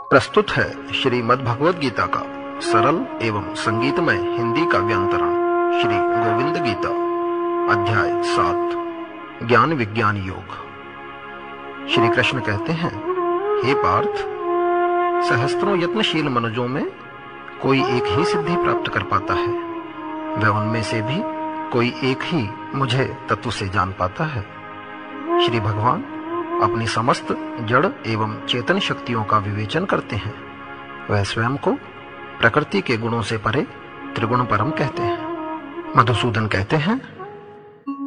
प्रस्तुत है श्रीमद् भगवद गीता का सरल एवं संगीतमय हिंदी काव्यांतरण श्री गोविंद गीता अध्याय 7 ज्ञान विज्ञान योग। श्री कृष्ण कहते हैं, हे पार्थ, सहस्त्रों यत्नशील मनुजों में कोई एक ही सिद्धि प्राप्त कर पाता है। वह उनमें से भी कोई एक ही मुझे तत्व से जान पाता है। श्री भगवान अपनी समस्त जड़ एवं चेतन शक्तियों का विवेचन करते हैं। वह स्वयं को प्रकृति के गुणों से परे त्रिगुण परम कहते हैं। मधुसूदन कहते हैं,